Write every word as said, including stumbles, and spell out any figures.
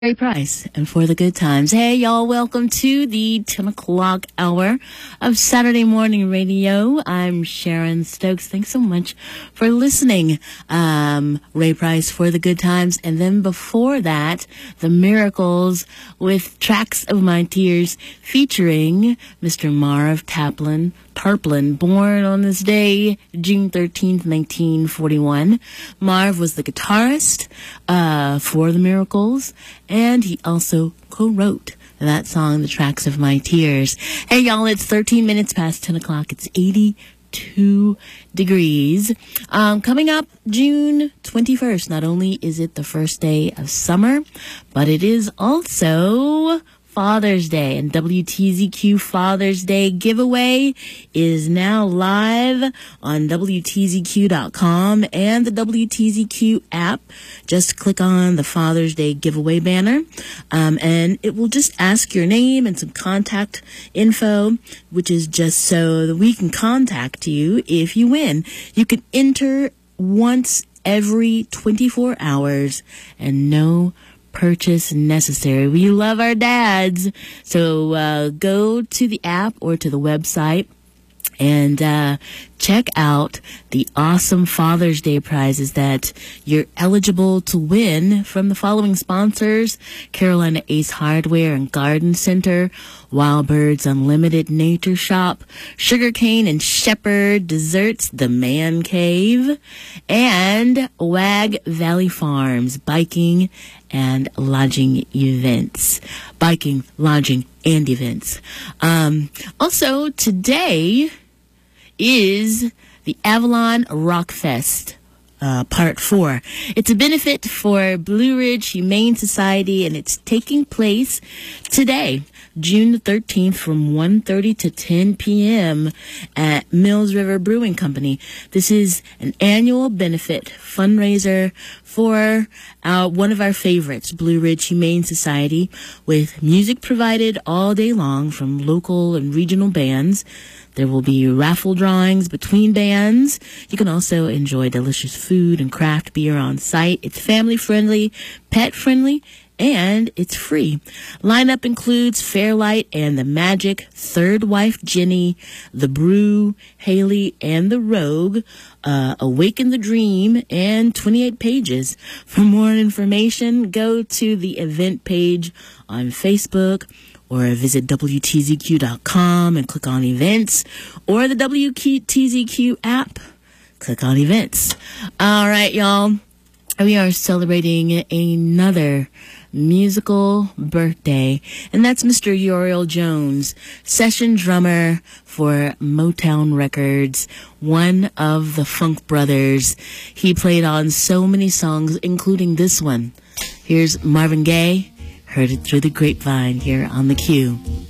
Ray Price, and for the good times. Hey, y'all, welcome to the ten o'clock hour of Saturday Morning Radio. I'm Sharon Stokes. Thanks so much for listening. Um, Ray Price, For the Good Times. And then before that, The Miracles with Tracks of My Tears featuring Mister Marv Taplin. Tarplin, born on this day, June thirteenth, nineteen forty-one. Marv was the guitarist uh, for The Miracles, and he also co-wrote that song, The Tracks of My Tears. Hey, y'all, it's thirteen minutes past ten o'clock. It's eighty-two degrees. Um, coming up June twenty-first, not only is it the first day of summer, but it is also Father's Day, and W T Z Q Father's Day giveaway is now live on W T Z Q dot com and the W T Z Q app. Just click on the Father's Day giveaway banner, um, and it will just ask your name and some contact info, which is just so that we can contact you if you win. You can enter once every twenty-four hours and no purchase necessary. We love our dads. So uh, go to the app or to the website and uh, check out the awesome Father's Day prizes that you're eligible to win from the following sponsors: Carolina Ace Hardware and Garden Center, Wild Birds Unlimited Nature Shop, Sugarcane and Shepherd Desserts, The Man Cave, and Wag Valley Farms Biking and Lodging Events. Biking, lodging, and events. Um, also, today is the Avalon Rock Fest, uh, part four. It's a benefit for Blue Ridge Humane Society, and it's taking place today, June the thirteenth, from one thirty to ten p.m. at Mills River Brewing Company. This is an annual benefit fundraiser for uh, one of our favorites, Blue Ridge Humane Society, with music provided all day long from local and regional bands. There will be raffle drawings between bands. You can also enjoy delicious food and craft beer on site. It's family-friendly, pet-friendly, and it's free. Lineup includes Fairlight and the Magic, Third Wife Jenny, The Brew, Haley, and the Rogue, uh, Awaken the Dream, and twenty-eight pages. For more information, go to the event page on Facebook, or visit W T Z Q dot com and click on events, or the W T Z Q app. Click on events. All right, y'all. We are celebrating another musical birthday, and that's Mister Uriel Jones, session drummer for Motown Records, one of the Funk Brothers. He played on so many songs, including this one. Here's Marvin Gaye, Heard It Through the Grapevine, here on The Q.